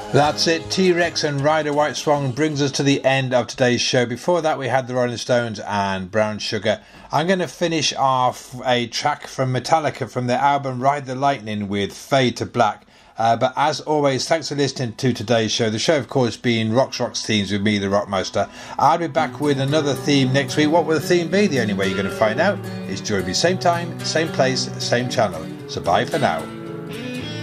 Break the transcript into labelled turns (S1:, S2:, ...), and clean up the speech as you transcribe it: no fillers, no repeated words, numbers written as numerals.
S1: That's it. T-Rex and Ride a White Swan brings us to the end of today's show. Before that, we had the Rolling Stones and Brown Sugar. I'm going to finish off a track from Metallica from their album Ride the Lightning with Fade to Black. But as always, thanks for listening to today's show. The show, of course, being Rocks Themes with me, the Rockmaster. I'll be back with another theme next week. What will the theme be? The only way you're going to find out is join me same time, same place, same channel. So bye for now.